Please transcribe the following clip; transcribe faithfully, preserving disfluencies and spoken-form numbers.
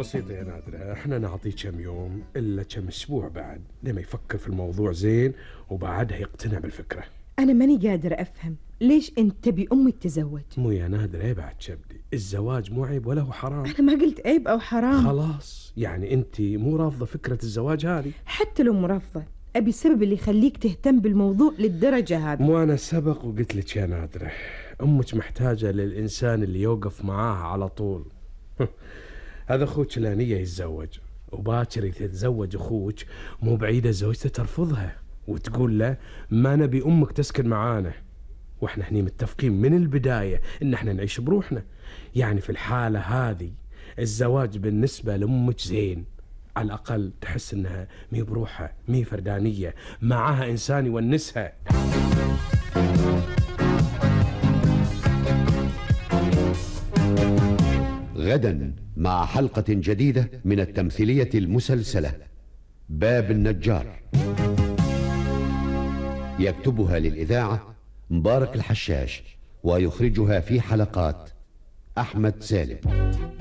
بسيطة يا نادرة، احنا نعطيه كم يوم إلا كم أسبوع بعد لما يفكر في الموضوع زين وبعدها يقتنع بالفكرة. أنا ماني قادر أفهم ليش أنت تبي أمي تتزوج؟ مو يا نادرة ايه بعد شبدي، الزواج مو عيب ولا هو حرام. أنا ما قلت عيب أو حرام. خلاص يعني أنت مو رافضة فكرة الزواج هذه؟ حتى لو مرافضة أبي السبب اللي يخليك تهتم بالموضوع للدرجة هذه. مو أنا سبق وقلت لك يا نادرة، أمك محتاجة للإنسان اللي يوقف معاها على طول. هذا أخوك لانية يتزوج، وباكر يتزوج أخوك مو بعيدة زوجته ترفضها وتقول له ما نبي أمك تسكن معانا، وإحنا هني متفقين من البداية إن إحنا نعيش بروحنا. يعني في الحالة هذه الزواج بالنسبة لأمك زين، على الأقل تحس إنها مي بروحها، مي فردانية، معها إنسان يونسها. غدا مع حلقة جديدة من التمثيلية المسلسلة باب النجار، يكتبها للإذاعة مبارك الحشاش، ويخرجها في حلقات أحمد سالم.